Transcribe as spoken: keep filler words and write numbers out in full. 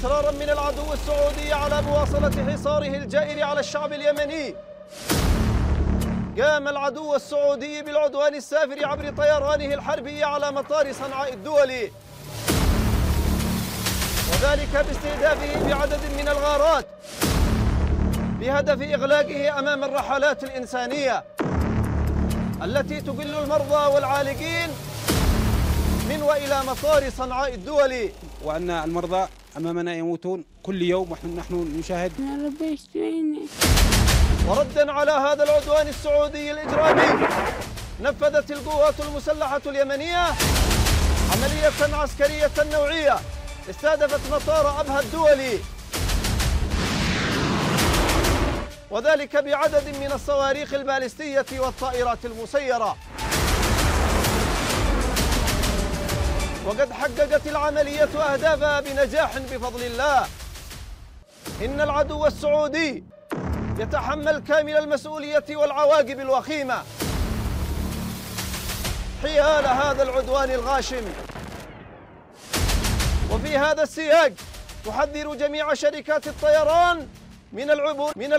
إصرارا من العدو السعودي على مواصلة حصاره الجائر على الشعب اليمني، قام العدو السعودي بالعدوان السافر عبر طيرانه الحربي على مطار صنعاء الدولي، وذلك باستهدافه بعدد من الغارات بهدف إغلاقه أمام الرحلات الإنسانية التي تقل المرضى والعالقين من وإلى مطار صنعاء الدولي. وأن المرضى أمامنا يموتون كل يوم ونحن نشاهد. يا رب يشفيني. وردا على هذا العدوان السعودي الإجرامي، نفذت القوات المسلحة اليمنية عملية عسكرية نوعية استهدفت مطار أبها الدولي، وذلك بعدد من الصواريخ البالستية والطائرات المسيرة. وقد حققت العملية أهدافها بنجاح بفضل الله. إن العدو السعودي يتحمل كامل المسؤولية والعواقب الوخيمة حيال هذا العدوان الغاشم. وفي هذا السياق تحذر جميع شركات الطيران من العبور من